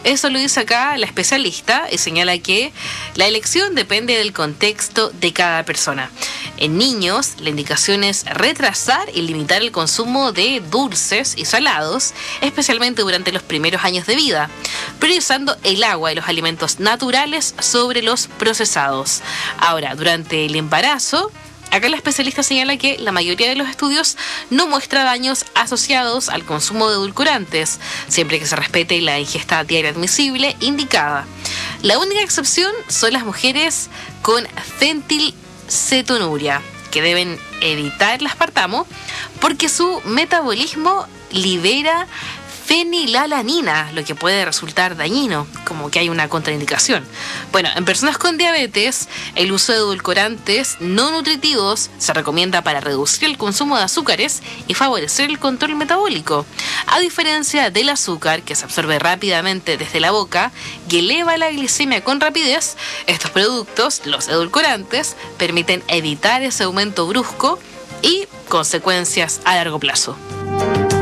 Eso lo dice acá la especialista y señala que la elección depende del contexto de cada persona. En niños, la indicación es retrasar y limitar el consumo de dulces y salados, especialmente durante los primeros años de vida, priorizando el agua y los alimentos naturales sobre los procesados. Ahora, durante el embarazo, acá la especialista señala que la mayoría de los estudios no muestra daños asociados al consumo de edulcorantes, siempre que se respete la ingesta diaria admisible indicada. La única excepción son las mujeres con fenilcetonuria, que deben evitar el aspartamo porque su metabolismo libera fenilalanina, lo que puede resultar dañino, como que hay una contraindicación. Bueno, en personas con diabetes, el uso de edulcorantes no nutritivos se recomienda para reducir el consumo de azúcares y favorecer el control metabólico. A diferencia del azúcar, que se absorbe rápidamente desde la boca y eleva la glicemia con rapidez, estos productos, los edulcorantes, permiten evitar ese aumento brusco y consecuencias a largo plazo.